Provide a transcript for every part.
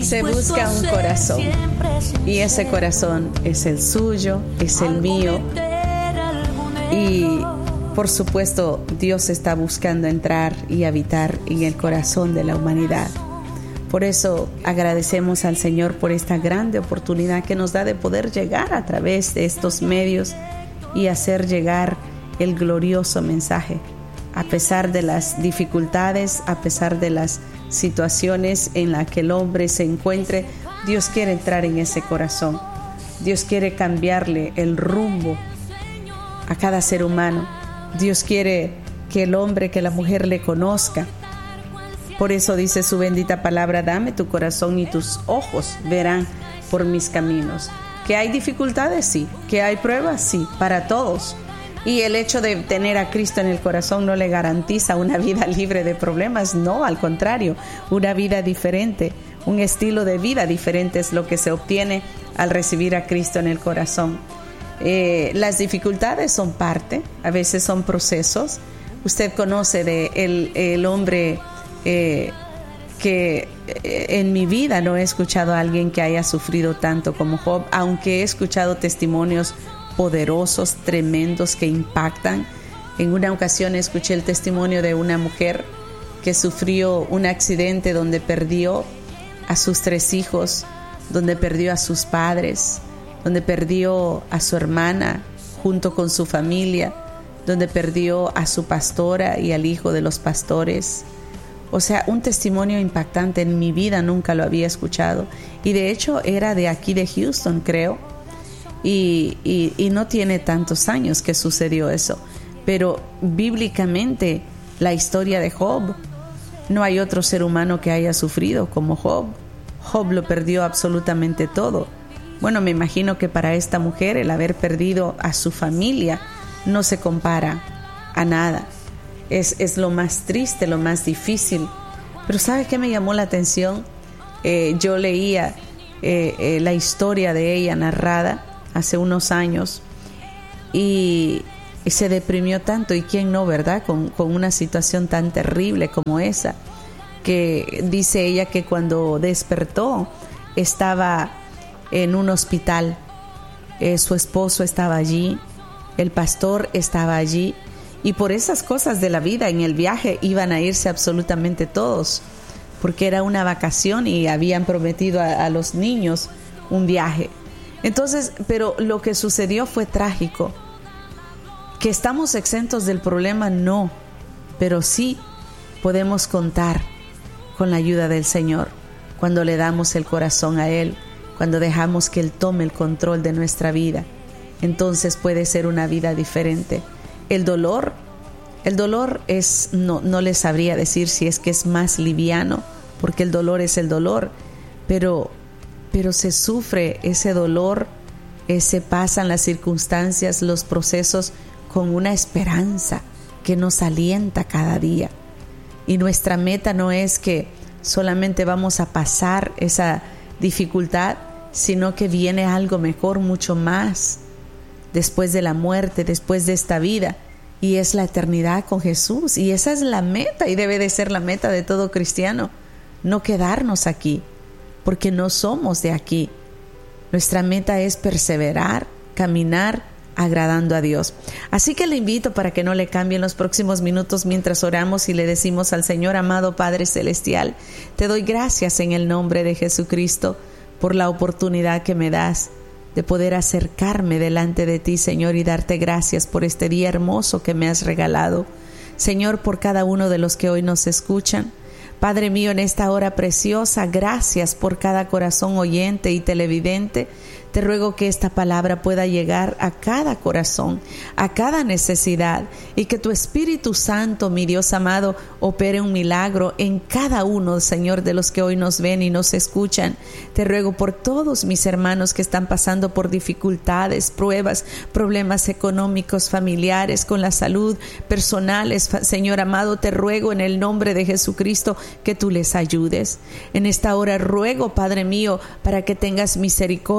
Se busca un corazón y ese corazón es el suyo, es el mío. Y por supuesto Dios está buscando entrar y habitar en el corazón de la humanidad. Por eso agradecemos al Señor por esta grande oportunidad que nos da de poder llegar a través de estos medios y hacer llegar el glorioso mensaje. A pesar de las dificultades, a pesar de las situaciones en las que el hombre se encuentre, Dios quiere entrar en ese corazón. Dios quiere cambiarle el rumbo a cada ser humano. Dios quiere que el hombre, que la mujer le conozca. Por eso dice su bendita palabra: dame tu corazón y tus ojos verán por mis caminos. ¿Que hay dificultades? Sí. ¿Que hay pruebas? Sí, para todos. Y el hecho de tener a Cristo en el corazón no le garantiza una vida libre de problemas. No, al contrario, una vida diferente, un estilo de vida diferente es lo que se obtiene al recibir a Cristo en el corazón. Las dificultades son parte, a veces son procesos. Usted conoce de el hombre que en mi vida no he escuchado a alguien que haya sufrido tanto como Job, aunque he escuchado testimonios poderosos, tremendos, que impactan. En una ocasión escuché el testimonio de una mujer que sufrió un accidente donde perdió a sus 3 hijos, donde perdió a sus padres, donde perdió a su hermana junto con su familia, donde perdió a su pastora y al hijo de los pastores. O sea, un testimonio impactante. En mi vida nunca lo había escuchado. Y de hecho era de aquí de Houston, creo. Y no tiene tantos años que sucedió eso. Pero bíblicamente la historia de Job, no hay otro ser humano que haya sufrido como Job. Job lo perdió absolutamente todo. Bueno, me imagino que para esta mujer el haber perdido a su familia no se compara a nada. Es lo más triste, lo más difícil. Pero ¿sabe qué me llamó la atención? Yo leía la historia de ella narrada hace unos años y se deprimió tanto. ¿Y quién no, verdad? Con una situación tan terrible como esa, que dice ella que cuando despertó estaba en un hospital, su esposo estaba allí, el pastor estaba allí, y por esas cosas de la vida en el viaje iban a irse absolutamente todos, porque era una vacación y habían prometido a los niños un viaje. Entonces, pero lo que sucedió fue trágico. ¿Que estamos exentos del problema? No, pero sí podemos contar con la ayuda del Señor cuando le damos el corazón a Él, cuando dejamos que Él tome el control de nuestra vida. Entonces puede ser una vida diferente. El dolor es, no les sabría decir si es que es más liviano, porque el dolor es el dolor, pero se sufre ese dolor, se pasan las circunstancias, los procesos con una esperanza que nos alienta cada día. Y nuestra meta no es que solamente vamos a pasar esa dificultad, sino que viene algo mejor, mucho más, después de la muerte, después de esta vida, y es la eternidad con Jesús. Y esa es la meta, y debe de ser la meta de todo cristiano, no quedarnos aquí, porque no somos de aquí. Nuestra meta es perseverar, caminar agradando a Dios. Así que le invito para que no le cambien los próximos minutos mientras oramos y le decimos al Señor: amado Padre Celestial, te doy gracias en el nombre de Jesucristo por la oportunidad que me das de poder acercarme delante de ti, Señor, y darte gracias por este día hermoso que me has regalado. Señor, por cada uno de los que hoy nos escuchan. Padre mío, en esta hora preciosa, gracias por cada corazón oyente y televidente. Te ruego que esta palabra pueda llegar a cada corazón, a cada necesidad, y que tu Espíritu Santo, mi Dios amado, opere un milagro en cada uno, Señor, de los que hoy nos ven y nos escuchan. Te ruego por todos mis hermanos que están pasando por dificultades, pruebas, problemas económicos, familiares, con la salud, personales. Señor amado, te ruego en el nombre de Jesucristo que tú les ayudes. En esta hora ruego, Padre mío, para que tengas misericordia de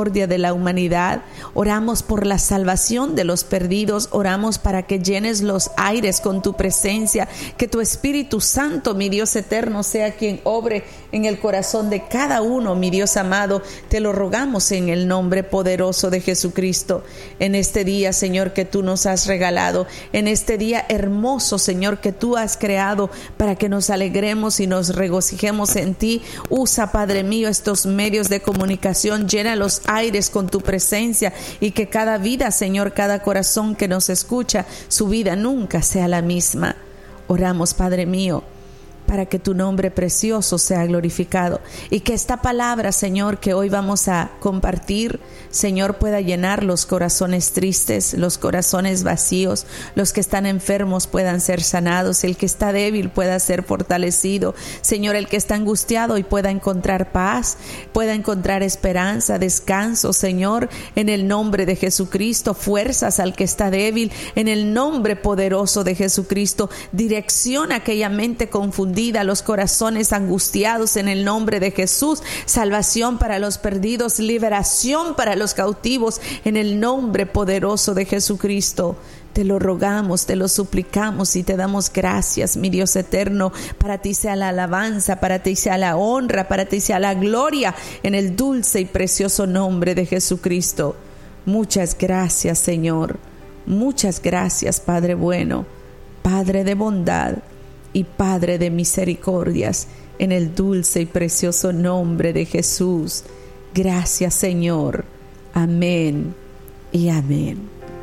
la humanidad. Oramos por la salvación de los perdidos. Oramos para que llenes los aires con tu presencia. Que tu Espíritu Santo, mi Dios eterno, sea quien obre en el corazón de cada uno, mi Dios amado. Te lo rogamos en el nombre poderoso de Jesucristo. En este día, Señor, que tú nos has regalado, en este día hermoso, Señor, que tú has creado para que nos alegremos y nos regocijemos en ti. Usa, Padre mío, estos medios de comunicación, llena los aires con tu presencia y que cada vida, Señor, cada corazón que nos escucha, su vida nunca sea la misma. Oramos, Padre mío, para que tu nombre precioso sea glorificado y que esta palabra, Señor, que hoy vamos a compartir, Señor, pueda llenar los corazones tristes, los corazones vacíos, los que están enfermos puedan ser sanados, el que está débil pueda ser fortalecido, Señor, el que está angustiado y pueda encontrar paz, pueda encontrar esperanza, descanso, Señor, en el nombre de Jesucristo, fuerzas al que está débil, en el nombre poderoso de Jesucristo, direcciona aquella mente confundida, los corazones angustiados en el nombre de Jesús, salvación para los perdidos, liberación para los cautivos en el nombre poderoso de Jesucristo. Te lo rogamos, te lo suplicamos y te damos gracias, mi Dios eterno. Para ti sea la alabanza, para ti sea la honra, para ti sea la gloria en el dulce y precioso nombre de Jesucristo. Muchas gracias, Señor. Muchas gracias, Padre bueno, Padre de bondad y Padre de misericordias, en el dulce y precioso nombre de Jesús. Gracias, Señor. Amén y amén.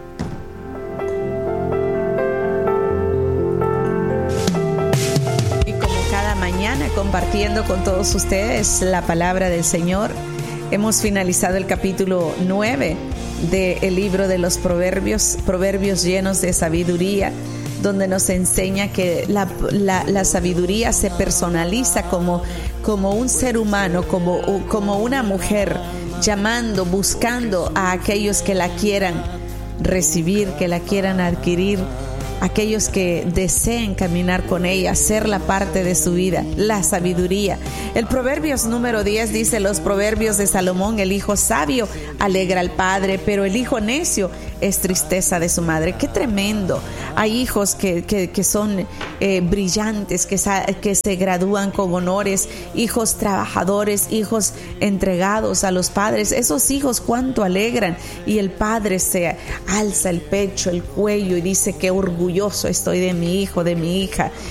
Y como cada mañana compartiendo con todos ustedes la palabra del Señor, hemos finalizado el capítulo 9 del libro de los Proverbios, Proverbios llenos de sabiduría, donde nos enseña que la sabiduría se personaliza como un ser humano, como una mujer, llamando, buscando a aquellos que la quieran recibir, que la quieran adquirir, aquellos que deseen caminar con ella, ser la parte de su vida, la sabiduría. El Proverbios número 10 dice: los proverbios de Salomón, el hijo sabio alegra al padre, pero el hijo necio es tristeza de su madre. ¡Qué tremendo! Hay hijos que son brillantes, que se gradúan con honores, hijos trabajadores, hijos entregados a los padres. Esos hijos cuánto alegran, y el padre se alza el pecho, el cuello y dice: qué orgulloso estoy de mi hijo, de mi hija.